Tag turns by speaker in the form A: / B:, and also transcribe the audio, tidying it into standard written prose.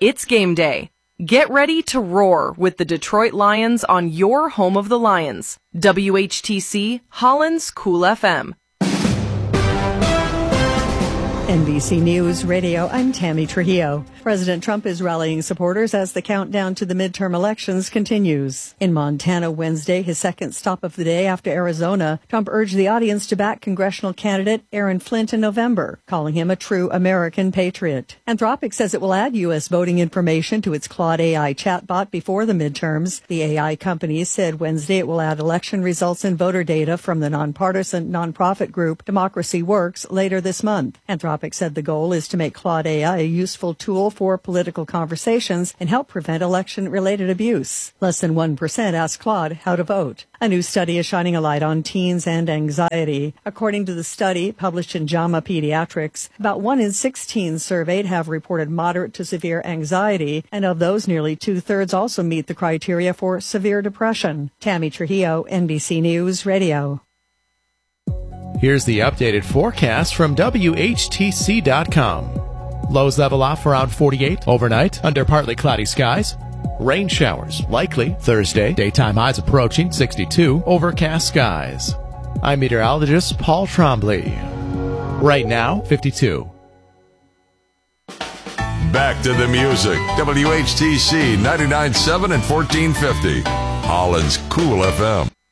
A: It's game day. Get ready to roar with the Detroit Lions on your home of the Lions. WHTC, Holland's Cool FM.
B: NBC News Radio, I'm Tammy Trujillo. President Trump is rallying supporters as the countdown to the midterm elections continues. In Montana Wednesday, his second stop of the day after Arizona, Trump urged the audience to back congressional candidate Aaron Flint in November, calling him a true American patriot. Anthropic says it will add U.S. voting information to its Claude AI chatbot before the midterms. The AI company said Wednesday it will add election results and voter data from the nonpartisan nonprofit group Democracy Works later this month. Anthropic said the goal is to make Claude AI a useful tool for political conversations and help prevent election-related abuse. Less than 1% asked Claude how to vote. A new study is shining a light on teens and anxiety. According to the study published in JAMA Pediatrics, about 1 in 6 teens surveyed have reported moderate to severe anxiety, and of those, nearly 2/3 also meet the criteria for severe depression. Tammy Trujillo, NBC News Radio.
C: Here's the updated forecast from WHTC.com. Lows level off around 48 overnight under partly cloudy skies. Rain showers likely Thursday. Daytime highs approaching 62. Overcast skies. I'm meteorologist Paul Trombley. Right now, 52.
D: Back to the music. WHTC 99.7 and 1450. Holland's Cool FM.